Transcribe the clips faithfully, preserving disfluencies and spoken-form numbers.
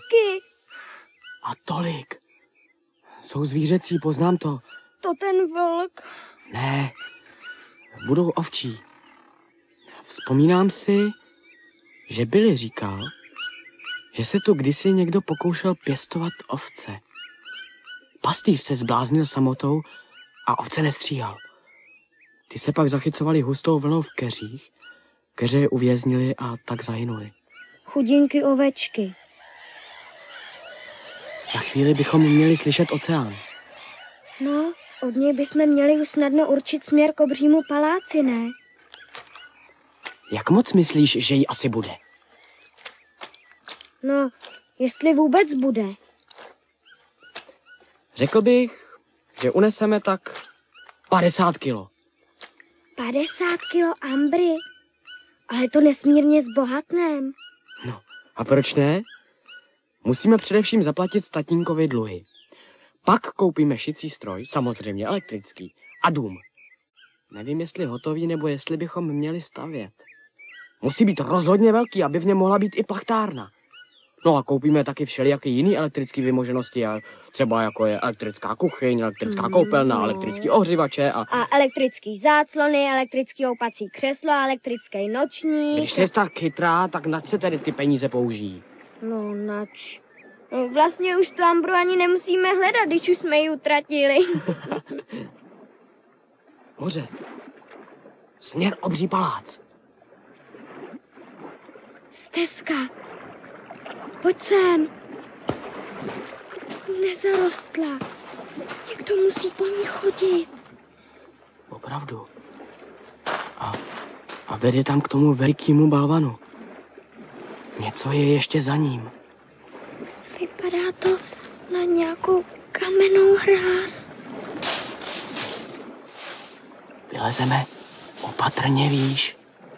ovečky. A tolik. Jsou zvířecí, poznám to. To ten vlk. Ne, budou ovčí. Vzpomínám si, že Billy říkal, že se tu kdysi někdo pokoušel pěstovat ovce. Pastýř se zbláznil samotou a ovce nestříhal. Ty se pak zachycovali hustou vlnou v keřích, keře je uvěznili a tak zahynuli. Chudinky ovečky. Za chvíli bychom měli slyšet oceán. No, od něj bychom měli už snadno určit směr k obřímu paláci, ne? Jak moc myslíš, že jí asi bude? No, jestli vůbec bude. Řekl bych, že uneseme tak padesát kilo. padesát kilo ambry? Ale to nesmírně zbohatném. No, a proč ne? Musíme především zaplatit tatínkovi dluhy. Pak koupíme šicí stroj, samozřejmě elektrický, a dům. Nevím, jestli hotový, nebo jestli bychom měli stavět. Musí být rozhodně velký, aby v něm mohla být i plachtárna. No a koupíme taky všelijaké jiné elektrické vymoženosti, a třeba jako je elektrická kuchyň, elektrická mm, koupelna, no. elektrický ohřívače a... A elektrický záclony, elektrický oupací křeslo, elektrický nočník. Když jsi tak chytrá, tak nač se tedy ty peníze použijí? No, nač. No, vlastně už tu ambru ani nemusíme hledat, když už jsme ji utratili. Moře. Směr obří palác. Stezka. Pojď sem. Nezarostla. Někdo musí po ní chodit. Opravdu. A, a vede tam k tomu velikému balvanu. Něco je ještě za ním. Vypadá to na nějakou kamennou hráz. Vylezeme opatrně, víš.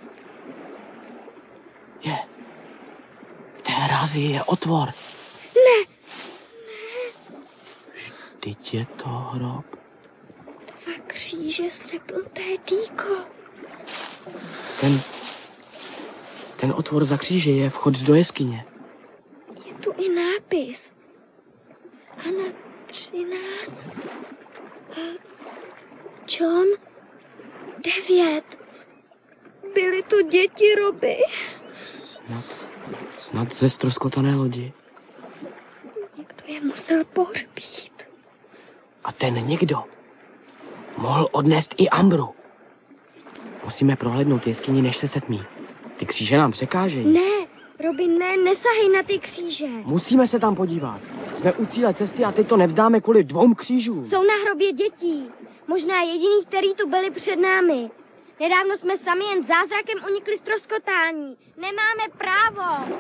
Je. V té hrázi je otvor. Ne. Ne. Vždyť je to hrob. Dva kříže sepnuté dýko. Ten... Ten otvor za kříže je vchod do jeskyně. Je tu i nápis. Ana třináct. A John devět. Byly tu děti, Roby. Snad, snad ze ztroskotané lodi. Někdo je musel pohřbít. A ten někdo mohl odnést i ambru. Musíme prohlédnout jeskyni, než se setmí. Ty kříže nám překážejí. Ne, Roby, ne, nesahej na ty kříže. Musíme se tam podívat. Jsme u cíle cesty a teď to nevzdáme kvůli dvou křížům. Jsou na hrobě dětí. Možná jediný, který tu byli před námi. Nedávno jsme sami jen zázrakem unikli z troskotání. Nemáme právo.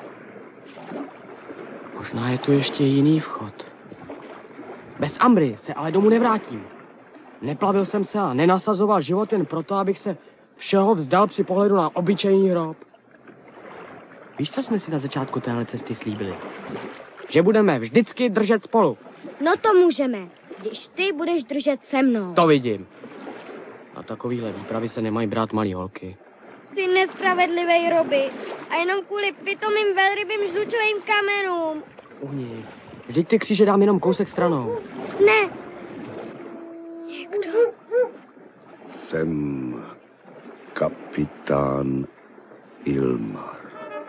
Možná je tu ještě jiný vchod. Bez ambry se ale domů nevrátím. Neplavil jsem se a nenasazoval život jen proto, abych se všeho vzdal při pohledu na obyčejný hrob. Víš, co jsme si na začátku téhle cesty slíbili? Že budeme vždycky držet spolu. No to můžeme, když ty budeš držet se mnou. To vidím. Na takovýhle výpravy se nemají brát malý holky. Jsi nespravedlivý, Roby. A jenom kvůli pitomým velrybým žlučovým kamenům. Uhni. Vždyť ty kříže dám jenom kousek stranou. Ne. Někdo. Jsem kapitán Ilmar.